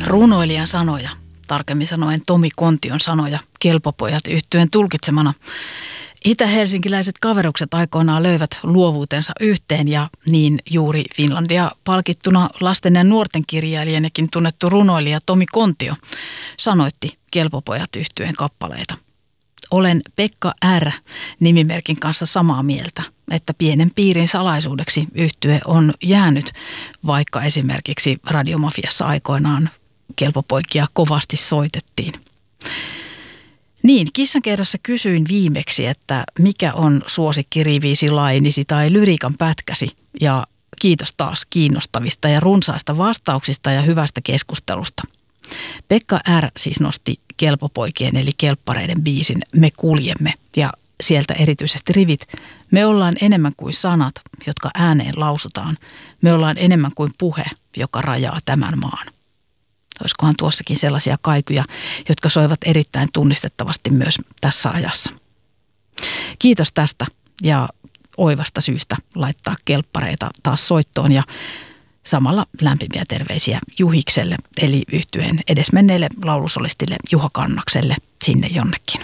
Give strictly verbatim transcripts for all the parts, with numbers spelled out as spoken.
Runoilijan sanoja, tarkemmin sanoen Tomi Kontion sanoja, Kelpopojat yhtyeen tulkitsemana. Itä-helsinkiläiset kaverukset aikoinaan löivät luovuutensa yhteen ja niin juuri Finlandia palkittuna lasten ja nuorten kirjailijanakin tunnettu runoilija Tomi Kontio sanoitti Kelpopojat yhtyeen kappaleita. Olen Pekka R. nimimerkin kanssa samaa mieltä, että pienen piirin salaisuudeksi yhtye on jäänyt, vaikka esimerkiksi Radiomafiassa aikoinaan Kelpopoikia kovasti soitettiin. Niin, Kissankerrossa kysyin viimeksi, että mikä on suosikkiriviisi, lainisi tai lyriikan pätkäsi. Ja kiitos taas kiinnostavista ja runsaista vastauksista ja hyvästä keskustelusta. Pekka R. siis nosti Kelpopoikien eli kelppareiden biisin Me kuljemme ja sieltä erityisesti rivit. Me ollaan enemmän kuin sanat, jotka ääneen lausutaan. Me ollaan enemmän kuin puhe, joka rajaa tämän maan. Olisikohan tuossakin sellaisia kaikuja, jotka soivat erittäin tunnistettavasti myös tässä ajassa. Kiitos tästä ja oivasta syystä laittaa kelppareita taas soittoon ja samalla lämpimiä terveisiä Juhikselle eli yhtyeen edesmenneelle laulusolistille Juha Kannakselle sinne jonnekin.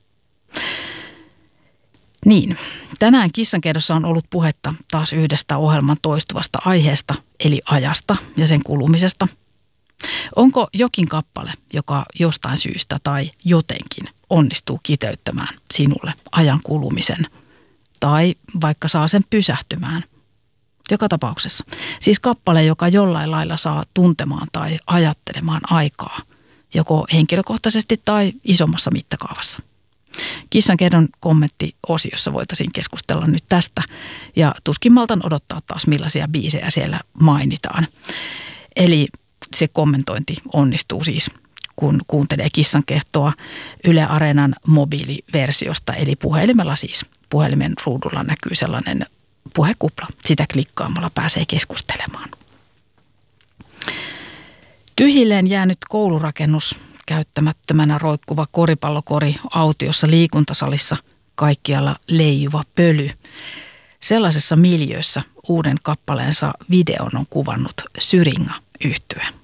Niin, tänään Kissankerrossa on ollut puhetta taas yhdestä ohjelman toistuvasta aiheesta eli ajasta ja sen kulumisesta. Onko jokin kappale, joka jostain syystä tai jotenkin onnistuu kiteyttämään sinulle ajan kulumisen tai vaikka saa sen pysähtymään? Joka tapauksessa. Siis kappale, joka jollain lailla saa tuntemaan tai ajattelemaan aikaa, joko henkilökohtaisesti tai isommassa mittakaavassa. Kissankerron kommenttiosiossa voitaisiin keskustella nyt tästä ja tuskin maltan odottaa taas millaisia biisejä siellä mainitaan. Eli se kommentointi onnistuu siis, kun kuuntelee Kissankehtoa Yle Areenan mobiiliversiosta, eli puhelimella siis. Puhelimen ruudulla näkyy sellainen puhekupla. Sitä klikkaamalla pääsee keskustelemaan. Tyhjilleen jäänyt koulurakennus, käyttämättömänä roikkuva koripallokori autiossa liikuntasalissa, kaikkialla leijuva pöly. Sellaisessa miljöössä uuden kappaleensa videon on kuvannut Syringa yhtye.